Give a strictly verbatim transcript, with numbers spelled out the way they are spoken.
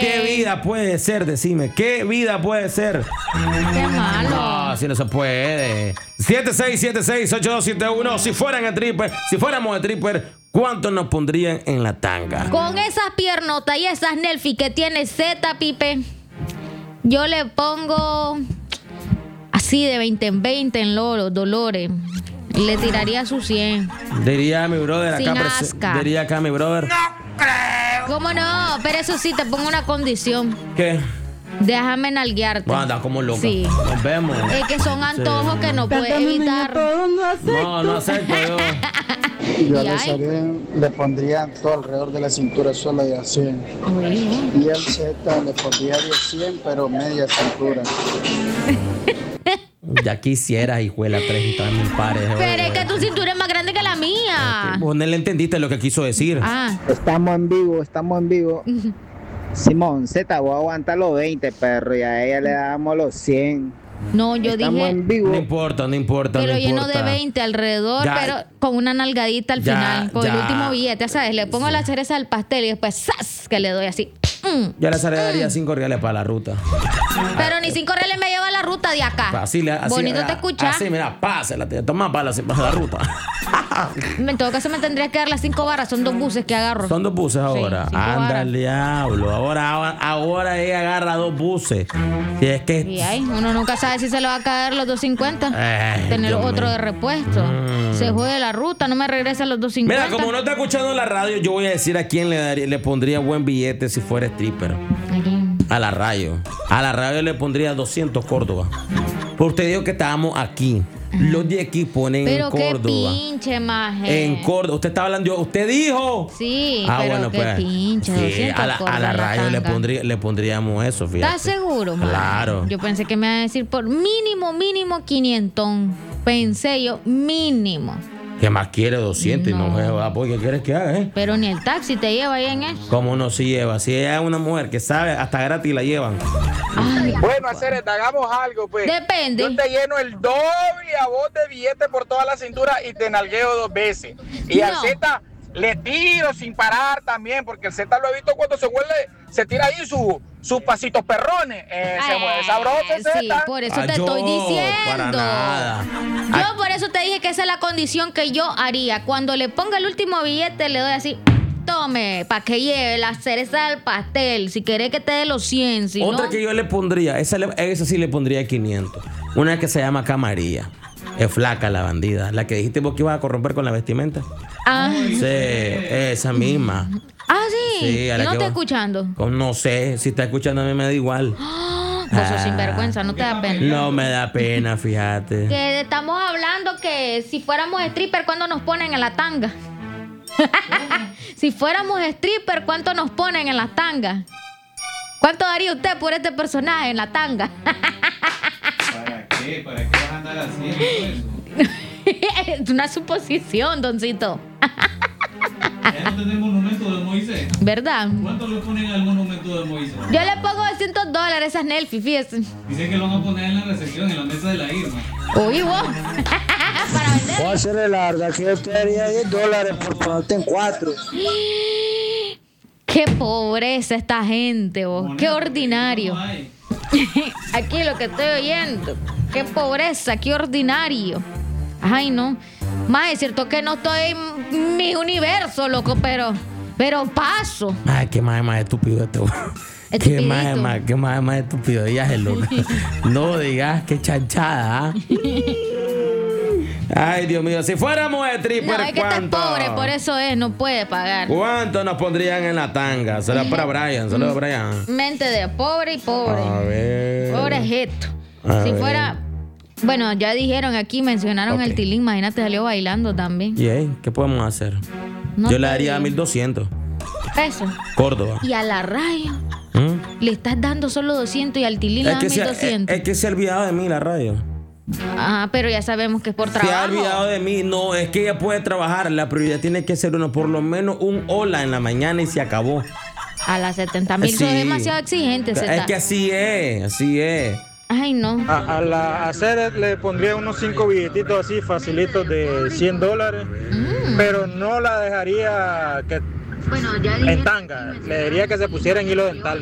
¿Qué vida puede ser? Decime, ¿qué vida puede ser? Qué malo. No, así no se puede. siete seis siete seis ocho dos siete uno. Si fueran stripper, si fuéramos stripper, ¿cuánto nos pondrían en la tanga? Con esas piernotas y esas Nelfi que tiene Z, Pipe, yo le pongo así de veinte en veinte en loros, dolores. Le tiraría su cien. Diría mi brother Sin acá. asca. Diría acá mi brother. ¿Cómo no? Pero eso sí, te pongo una condición. ¿Qué? Déjame nalguearte. Bueno, anda como loca. Sí. Nos vemos. Es que son antojos que no puedes evitar. No, no acepto yo. Yo ¿Y le, hay? saría- le pondría todo alrededor de la cintura sola y a cien. Y al Z le pondría de cien, pero media cintura. Ya quisieras, hijuela, tres mil pares. Pero es que tu cintura es más grande que la mía. Vos no le entendiste lo que quiso decir. Ah, Estamos en vivo, estamos en vivo. Simón, Z, voy a aguantar los veinte, perro, y a ella le damos los cien. no, yo Estamos dije, en vivo. No importa, no importa. pero no lleno importa. de veinte alrededor, Ya. pero con una nalgadita al Ya, final, con el ya. último billete, ¿sabes? Le pongo Sí. la cereza al pastel y después ¡zas! Que le doy así. Mm. Ya les daría cinco reales para la ruta. Pero ni cinco reales me lleva la ruta de acá. Así, le- así, Bonito ah, te escuchas. Así, mira, pásela, te toma para la, para la ruta. En todo caso me tendría que dar las cinco barras, son dos buses que agarro. Son dos buses ahora. cinco Anda varas. al diablo. Ahora, ahora, ahora ella agarra dos buses. Si es que. Y ahí, uno nunca sabe si se le va a caer los dos cincuenta. Ay, Tener Dios otro mío. de repuesto. Mm. Se jode la ruta, no me regresa los dos cincuenta. Mira, como no está escuchando la radio, yo voy a decir a quién le daría, le pondría buen billete si fuera stripper. A la radio. A la radio le pondría doscientos Córdoba. Porque usted dijo que estábamos aquí. Los de aquí ponen Pero en qué Córdoba. pinche maje. En Córdoba. Usted está hablando, usted dijo. Sí, Ah, pero bueno, qué pues. pinche. Sí, doscientos a la, a Córdoba la en radio le, tanga. pondría, le pondríamos eso, fíjate. ¿Estás seguro, maje? Claro. Yo pensé que me iba a decir por mínimo, mínimo quinientón. Pensé yo, mínimo. ¿Qué más quiere? doscientos y no No. me va. ¿Qué quieres que haga, eh? Pero ni el taxi te lleva ahí en eso. ¿Cómo no se lleva? Si ella es una mujer que sabe, hasta gratis la llevan. Ay, Bueno, hacer, hagamos algo, pues. Depende. Yo te lleno el doble a vos de billete por toda la cintura y te nalgueo dos veces. Y al No. Z le tiro sin parar también, porque el Z lo he visto cuando se vuelve, se tira ahí su- sus pasitos perrones. Eh, se mueve sabroso el Sí, Z. por eso Ah, te yo, estoy diciendo. para nada. Yo Ah. por eso te dije que esa es la condición que yo haría. Cuando le ponga el último billete, le doy así. Tome, para que lleve la cereza al pastel. Si querés que te dé los cien, si Otra no... que yo le pondría, esa, le- esa sí le pondría quinientos. Una que se llama Camarilla. Es flaca la bandida. La que dijiste vos que ibas a corromper con la vestimenta. Ah, Sí, esa misma. ah, sí. Sí, a ¿Y la no que está va- escuchando? Con- No sé, si está escuchando a mí me da igual. Vos sos sinvergüenza, no te da pena. No me da pena, fíjate. Que estamos hablando que si fuéramos stripper, ¿cuándo nos ponen en la tanga? Si fuéramos stripper, ¿cuánto nos ponen en la tanga? ¿Cuánto daría usted por este personaje en la tanga? ¿Para qué? ¿Para qué vas a andar haciendo eso? Es una suposición, doncito. Ya no tenemos monumento de Moisés. ¿Verdad? ¿Cuánto le ponen al monumento de Moisés? Yo le pongo doscientos dólares a esas Nelfi, fíjese. Dicen que lo van a poner en la recepción, en la mesa de la Irma. Uy, vos. Para vender. Voy a hacerle la verdad que yo te daría diez dólares por ponerte en cuatro. Qué pobreza esta gente, vos. Moneda, Qué porque ordinario. no hay. Aquí lo que estoy oyendo. Qué pobreza, qué ordinario. Ay, no. Más es cierto que no estoy en mi universo, loco, pero, pero paso. Ay, qué más más estúpido este. Qué Estupidito. más más, qué más más estúpido. Ya es loco. No digas qué chanchada. ¿ah? Ay, Dios mío, si fuéramos stripper, No, es que estás ¿cuánto? pobre, por eso es, no puede pagar. ¿Cuánto nos pondrían en la tanga? Será para Brian, saludos Brian. Mente de pobre y pobre. A ver. Pobrejeto. A Si ver. fuera. Bueno, ya dijeron aquí, mencionaron Ok. el tilín, imagínate, salió bailando también. ¿Y ahí? ¿Qué podemos hacer? No Yo le te daría digo. mil doscientos. Pesos. Córdoba. Y a la radio ¿Mm? le estás dando solo doscientos y al tilín le Es das que, se, mil es, doscientos. es que se ha olvidado de mí la radio. Ajá, pero ya sabemos que es por Se ha trabajo. olvidado de mí. No, es que ella puede trabajar. La prioridad tiene que ser uno, por lo menos un hola en la mañana y se acabó. A las setenta mil, Sí. sos demasiado exigente, Es Zeta. que así es, así es. Ay, no. A, a la hacer le pondría unos cinco billetitos así facilitos de cien dólares, pero no la dejaría que Bueno, ya en tanga, le diría que se pusiera en hilo dental.